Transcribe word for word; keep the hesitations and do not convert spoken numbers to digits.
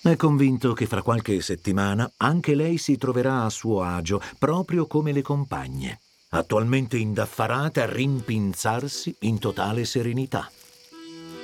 È convinto che fra qualche settimana anche lei si troverà a suo agio, proprio come le compagne, attualmente indaffarate a rimpinzarsi in totale serenità.